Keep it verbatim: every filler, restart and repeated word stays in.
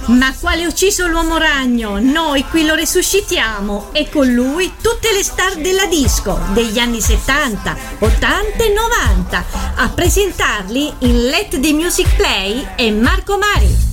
Ma quale ucciso l'uomo ragno? Noi qui lo resuscitiamo e con lui tutte le star della disco degli anni settanta, ottanta e novanta. A presentarli in Let the Music Play è Marco Mari.